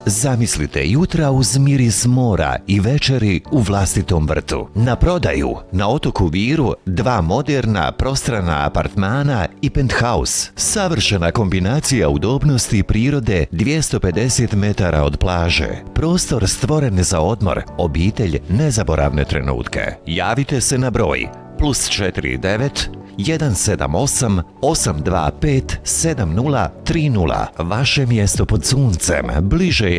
Zamislite jutra uz miris mora i večeri u vlastitom vrtu. Na prodaju na otoku Viru 2 moderna prostrana apartmana i penthouse. Savršena kombinacija udobnosti prirode 250 metara od plaže. Prostor stvoren za odmor, obitelj nezaboravne trenutke. Javite se na broj +49 178 825 7030. Vaše mjesto pod suncem bliže je